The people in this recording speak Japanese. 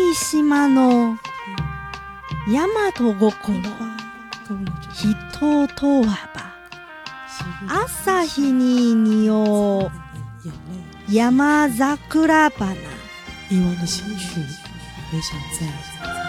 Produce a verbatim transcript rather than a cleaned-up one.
島の大和心人とはば朝日に匂う山桜花。 遗忘的心曲，也想在